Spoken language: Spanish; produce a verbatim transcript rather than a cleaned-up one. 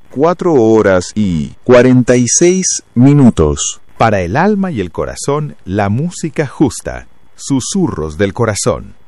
cuatro horas y cuarenta y seis minutos. Para el alma y el corazón, la música justa. Susurros del corazón.